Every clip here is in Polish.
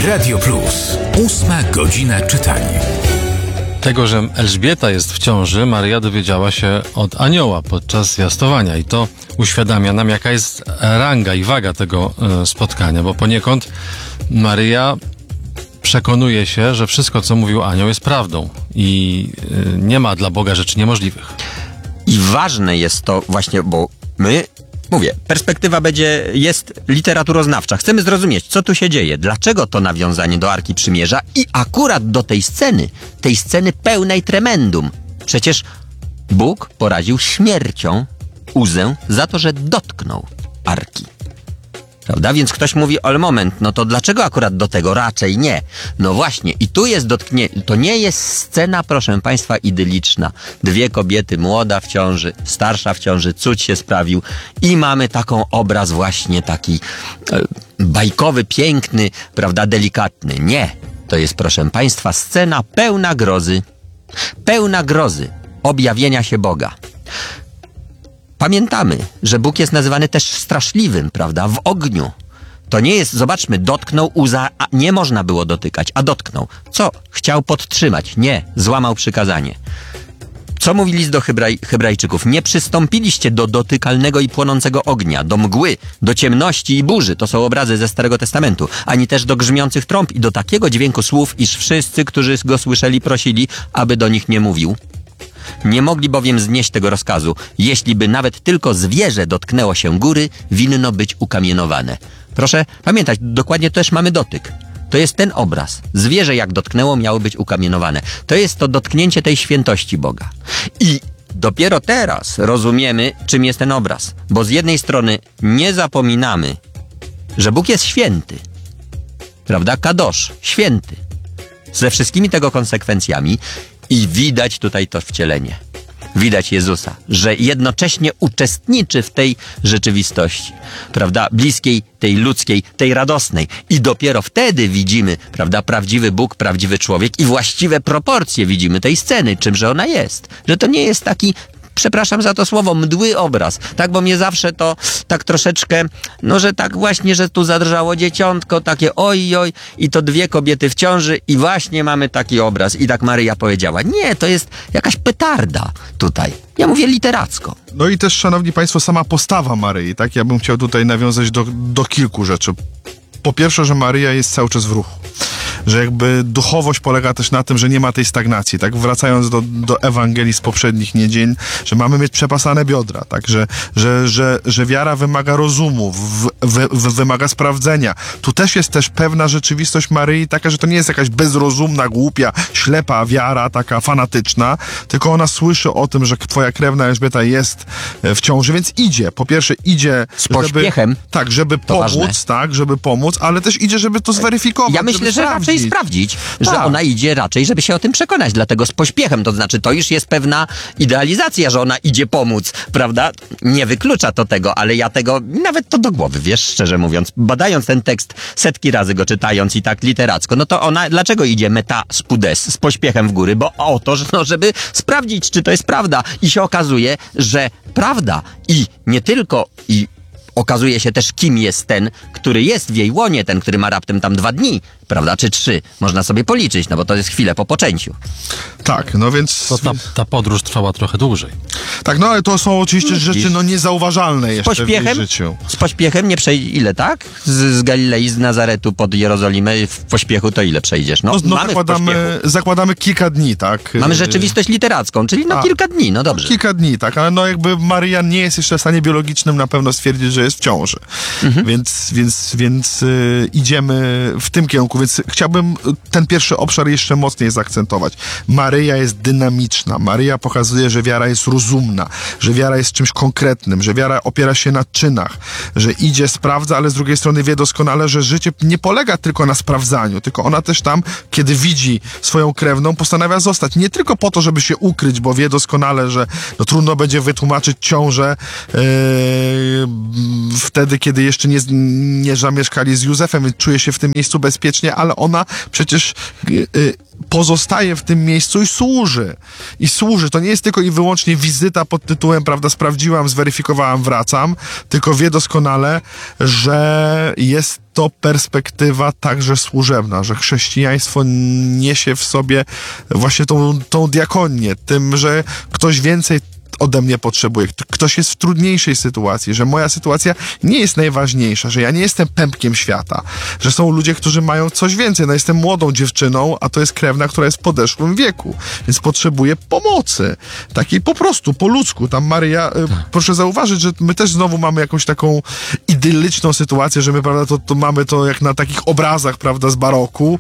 Radio Plus. 8 godzina czytania. Tego, że Elżbieta jest w ciąży, Maryja dowiedziała się od anioła podczas zwiastowania i to uświadamia nam, jaka jest ranga i waga tego spotkania, bo poniekąd Maryja przekonuje się, że wszystko, co mówił anioł, jest prawdą i nie ma dla Boga rzeczy niemożliwych. I ważne jest to właśnie, bo perspektywa jest literaturoznawcza. Chcemy zrozumieć, co tu się dzieje, dlaczego to nawiązanie do Arki Przymierza i akurat do tej sceny pełnej tremendum. Przecież Bóg poraził śmiercią Uzę za to, że dotknął Arki. Prawda? Więc ktoś mówi, ale moment, no to dlaczego akurat do tego? Raczej nie. No właśnie, i tu jest to nie jest scena, proszę Państwa, idyliczna. Dwie kobiety, młoda w ciąży, starsza w ciąży, cud się sprawił i mamy taką obraz właśnie taki bajkowy, piękny, prawda, delikatny. Nie. To jest, proszę Państwa, scena pełna grozy objawienia się Boga. Pamiętamy, że Bóg jest nazywany też straszliwym, prawda? W ogniu. To nie jest, zobaczmy, dotknął Uza, a nie można było dotykać, a dotknął. Co? Chciał podtrzymać. Nie, złamał przykazanie. Co mówi list do Hebrajczyków? Nie przystąpiliście do dotykalnego i płonącego ognia, do mgły, do ciemności i burzy. To są obrazy ze Starego Testamentu. Ani też do grzmiących trąb i do takiego dźwięku słów, iż wszyscy, którzy go słyszeli, prosili, aby do nich nie mówił. Nie mogli bowiem znieść tego rozkazu. Jeśli by nawet tylko zwierzę dotknęło się góry, winno być ukamienowane. Proszę pamiętać, dokładnie też mamy dotyk. To jest ten obraz. Zwierzę jak dotknęło, miało być ukamienowane. To jest to dotknięcie tej świętości Boga. I dopiero teraz rozumiemy, czym jest ten obraz. Bo z jednej strony nie zapominamy, że Bóg jest święty. Prawda? Kadosz, święty. Ze wszystkimi tego konsekwencjami. I widać tutaj to wcielenie. Widać Jezusa, że jednocześnie uczestniczy w tej rzeczywistości, prawda, bliskiej, tej ludzkiej, tej radosnej. I dopiero wtedy widzimy, prawda, prawdziwy Bóg, prawdziwy człowiek i właściwe proporcje widzimy tej sceny, czymże ona jest. Że to nie jest taki, przepraszam za to słowo, mdły obraz. Tak, bo mnie zawsze to tak troszeczkę, no że tak właśnie, że tu zadrżało dzieciątko, takie oj, i to dwie kobiety w ciąży i właśnie mamy taki obraz. I tak Maryja powiedziała. Nie, to jest jakaś petarda tutaj. Ja mówię literacko. No i też, szanowni państwo, sama postawa Maryi, tak? Ja bym chciał tutaj nawiązać do kilku rzeczy. Po pierwsze, że Maryja jest cały czas w ruchu. Że jakby duchowość polega też na tym, że nie ma tej stagnacji, tak? Wracając do Ewangelii z poprzednich niedziel, że mamy mieć przepasane biodra, tak? Że wiara wymaga rozumu, wymaga sprawdzenia. Tu też jest pewna rzeczywistość Maryi taka, że to nie jest jakaś bezrozumna, głupia, ślepa wiara, taka fanatyczna, tylko ona słyszy o tym, że twoja krewna Elżbieta jest w ciąży, więc idzie. Po pierwsze idzie, z pośpiechem. Żeby pomóc, ważne. Tak, żeby pomóc, ale też idzie, żeby to zweryfikować. Ja myślę, że raczej sprawdzić, że ona idzie raczej, żeby się o tym przekonać, dlatego z pośpiechem, to znaczy to już jest pewna idealizacja, że ona idzie pomóc, prawda? Nie wyklucza to tego, ale ja tego, nawet to do głowy, wiesz, szczerze mówiąc, badając ten tekst setki razy go czytając i tak literacko, no to ona, dlaczego idzie meta spudes, z pośpiechem w góry? Bo o to, żeby sprawdzić, czy to jest prawda i się okazuje, że prawda i nie tylko okazuje się też, kim jest ten, który jest w jej łonie, ten, który ma raptem tam 2 dni, prawda, czy 3. Można sobie policzyć, no bo to jest chwilę po poczęciu. Tak, no więc... To ta podróż trwała trochę dłużej. Tak, no ale to są oczywiście rzeczy niezauważalne jeszcze w jej życiu. Z pośpiechem nie przejdzie, ile, tak? Z Galilei, z Nazaretu pod Jerozolimę, w pośpiechu to ile przejdziesz? No mamy zakładamy kilka dni, tak? Mamy rzeczywistość literacką, czyli kilka dni, no dobrze. Kilka dni, tak, ale no jakby Maryja nie jest jeszcze w stanie biologicznym na pewno stwierdzić, że jest w ciąży. Więc idziemy w tym kierunku, więc chciałbym ten pierwszy obszar jeszcze mocniej zaakcentować. Maryja jest dynamiczna. Maryja pokazuje, że wiara jest rozumna, że wiara jest czymś konkretnym, że wiara opiera się na czynach, że idzie, sprawdza, ale z drugiej strony wie doskonale, że życie nie polega tylko na sprawdzaniu, tylko ona też tam, kiedy widzi swoją krewną, postanawia zostać. Nie tylko po to, żeby się ukryć, bo wie doskonale, że no, trudno będzie wytłumaczyć ciążę wtedy, kiedy jeszcze nie zamieszkali z Józefem, czuje się w tym miejscu bezpiecznie, ale ona przecież pozostaje w tym miejscu i służy. I służy. To nie jest tylko i wyłącznie wizyta pod tytułem, prawda, sprawdziłam, zweryfikowałam, wracam, tylko wie doskonale, że jest to perspektywa także służebna, że chrześcijaństwo niesie w sobie właśnie tą diakonię, tym, że ktoś więcej ode mnie potrzebuje, ktoś jest w trudniejszej sytuacji, że moja sytuacja nie jest najważniejsza, że ja nie jestem pępkiem świata, że są ludzie, którzy mają coś więcej. No jestem młodą dziewczyną, a to jest krewna, która jest w podeszłym wieku, więc potrzebuje pomocy. Takiej po prostu, po ludzku. Tam Maryja, proszę zauważyć, że my też znowu mamy jakąś taką idylliczną sytuację, że my, prawda, to mamy to jak na takich obrazach, prawda, z baroku,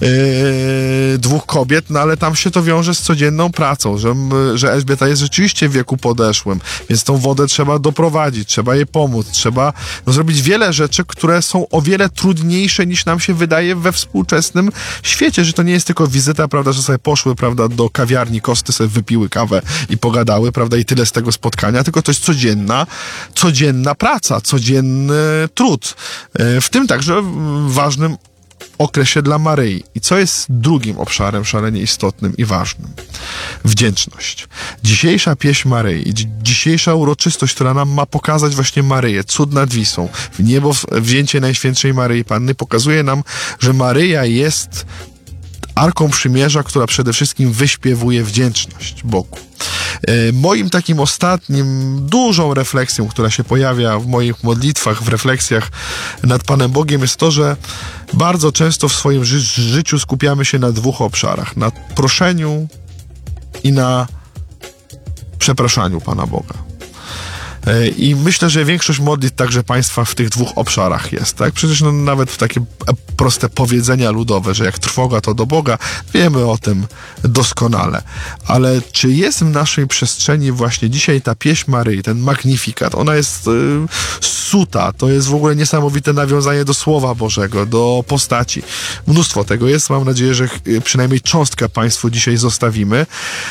dwóch kobiet, no ale tam się to wiąże z codzienną pracą, że Elżbieta jest rzeczywiście w wieku podeszłym, więc tą wodę trzeba doprowadzić, trzeba jej pomóc, trzeba zrobić wiele rzeczy, które są o wiele trudniejsze niż nam się wydaje we współczesnym świecie, że to nie jest tylko wizyta, prawda, że sobie poszły, prawda, do kawiarni, kosty sobie wypiły kawę i pogadały, prawda, i tyle z tego spotkania, tylko to jest codzienna praca, codzienny trud. W tym także ważnym okresie dla Maryi. I co jest drugim obszarem szalenie istotnym i ważnym? Wdzięczność. Dzisiejsza pieśń Maryi, dzisiejsza uroczystość, która nam ma pokazać właśnie Maryję, cud nad Wisłą, w niebo wzięcie Najświętszej Maryi Panny, pokazuje nam, że Maryja jest Arką Przymierza, która przede wszystkim wyśpiewuje wdzięczność Bogu. Moim takim ostatnim, dużą refleksją, która się pojawia w moich modlitwach, w refleksjach nad Panem Bogiem, jest to, że bardzo często w swoim życiu skupiamy się na dwóch obszarach. Na proszeniu i na przepraszaniu Pana Boga. I myślę, że większość modlitw także państwa w tych dwóch obszarach jest, tak? Przecież no, nawet w takie proste powiedzenia ludowe, że jak trwoga to do Boga, wiemy o tym doskonale. Ale czy jest w naszej przestrzeni właśnie dzisiaj ta pieśń Maryi, ten magnifikat, ona jest suta, to jest w ogóle niesamowite nawiązanie do Słowa Bożego, do postaci. Mnóstwo tego jest, mam nadzieję, że przynajmniej cząstkę państwu dzisiaj zostawimy,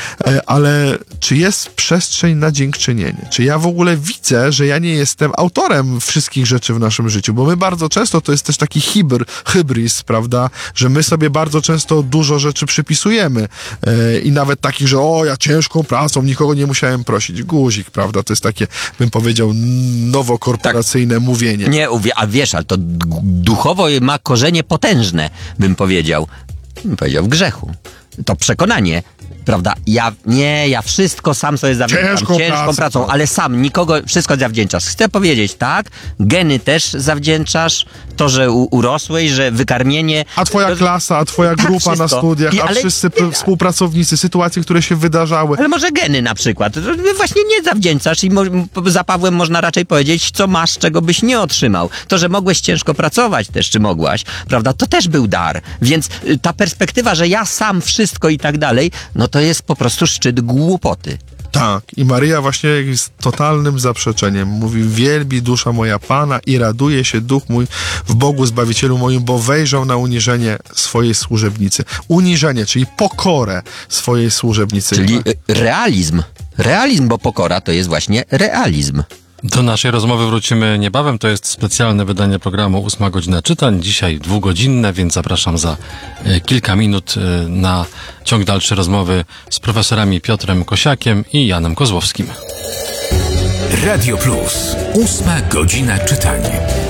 ale czy jest przestrzeń na dziękczynienie? Czy ja w ogóle widzę, że ja nie jestem autorem wszystkich rzeczy w naszym życiu, bo my bardzo często, to jest też taki hybris, prawda, że my sobie bardzo często dużo rzeczy przypisujemy i nawet takich, że ja ciężką pracą, nikogo nie musiałem prosić. Guzik, prawda, to jest takie, bym powiedział, nowokorporacyjne mówienie. Nie, a wiesz, ale to duchowo ma korzenie potężne, bym powiedział w grzechu. To przekonanie, prawda, ja wszystko sam sobie zawdzięczam, ciężką pracą, ale sam, nikogo, wszystko zawdzięczasz. Chcę powiedzieć, tak, geny też zawdzięczasz, to, że urosłeś, że wykarmienie... A twoja klasa, a twoja grupa wszystko na studiach, a wszyscy współpracownicy, sytuacje, które się wydarzały. Ale może geny na przykład, właśnie nie zawdzięczasz i za Pawłem można raczej powiedzieć, co masz, czego byś nie otrzymał. To, że mogłeś ciężko pracować też, czy mogłaś, prawda, to też był dar. Więc ta perspektywa, że ja sam wszystko i tak dalej, no to jest po prostu szczyt głupoty. Tak, i Maryja właśnie jest totalnym zaprzeczeniem. Mówi, wielbi dusza moja Pana i raduje się duch mój w Bogu Zbawicielu moim, bo wejrzał na uniżenie swojej służebnicy. Uniżenie, czyli pokorę swojej służebnicy. Czyli realizm. Realizm, bo pokora to jest właśnie realizm. Do naszej rozmowy wrócimy niebawem. To jest specjalne wydanie programu 8 godzina czytań. Dzisiaj 2-godzinne, więc zapraszam za kilka minut na ciąg dalszy rozmowy z profesorami Piotrem Kosiakiem i Janem Kozłowskim. Radio Plus. 8 godzina czytań.